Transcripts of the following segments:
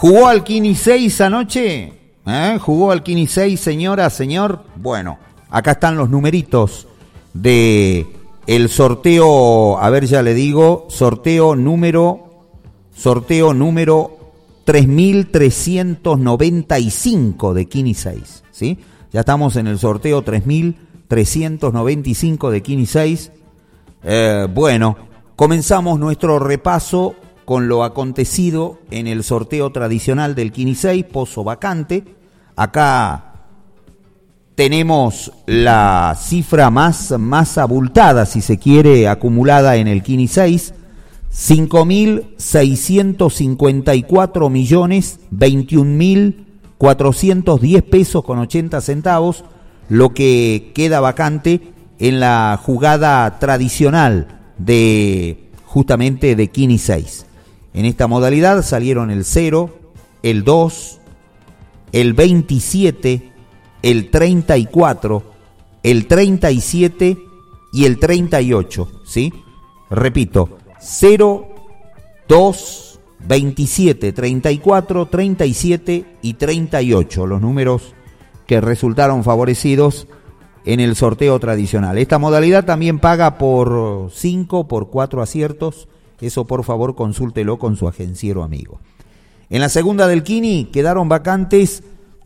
¿Jugó al Kini 6 anoche? ¿Jugó al Kini 6, señora, señor? Bueno, acá están los numeritos de el sorteo, a ver, ya le digo, sorteo número 3395 de Kini 6, ¿sí? Ya estamos en el sorteo 3395 de Kini 6. Bueno, comenzamos nuestro repaso con lo acontecido en el sorteo tradicional del Kini 6, pozo vacante. Acá tenemos la cifra más abultada, si se quiere, acumulada en el Kini 6, 5.654.021.410 pesos con 80 centavos, lo que queda vacante en la jugada tradicional de justamente de Kini 6. En esta modalidad salieron el 0, el 2, el 27, el 34, el 37 y el 38, ¿sí? Repito, 0, 2, 27, 34, 37 y 38, los números que resultaron favorecidos en el sorteo tradicional. Esta modalidad también paga por 5, por 4 aciertos. Eso, por favor, consúltelo con su agenciero amigo. En la segunda del Kini quedaron vacantes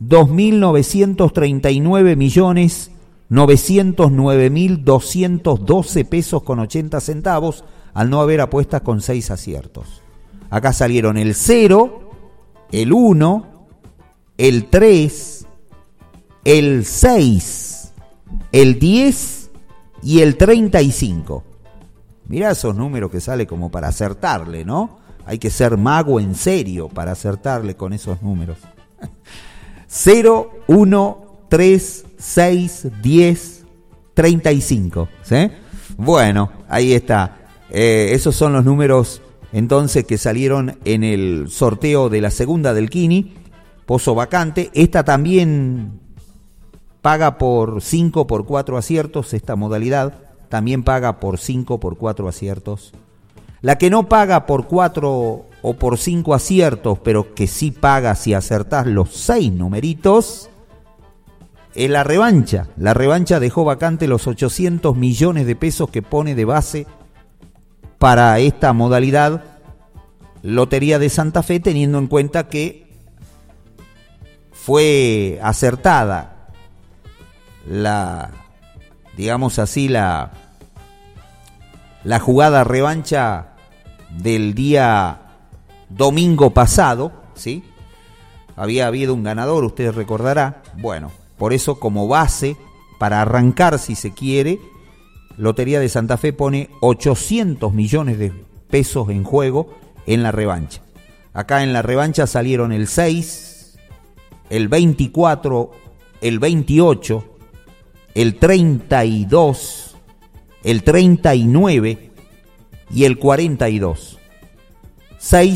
2.939.909.212 pesos con 80 centavos, al no haber apuestas con 6 aciertos. Acá salieron el 0, el 1, el 3, el 6, el 10 y el 35. Mirá esos números que sale como para acertarle, ¿no? Hay que ser mago en serio para acertarle con esos números. 0, 1, 3, 6, 10, 35, ¿sí? Bueno, ahí está. Esos son los números entonces que salieron en el sorteo de la segunda del Kini, pozo vacante. Esta también paga por 5 por 4 aciertos, esta modalidad también paga por 5 por 4 aciertos. La que no paga por 4 o por 5 aciertos, pero que sí paga si acertás los 6 numeritos, es la revancha. La revancha dejó vacante los 800 millones de pesos que pone de base para esta modalidad Lotería de Santa Fe, teniendo en cuenta que fue acertada digamos así, la jugada revancha del día domingo pasado, ¿sí? Había habido un ganador, usted recordará. Bueno, por eso como base, para arrancar si se quiere, Lotería de Santa Fe pone 800 millones de pesos en juego en la revancha. Acá en la revancha salieron el 6, el 24, el 28, el 32, el 39 y el 42. 6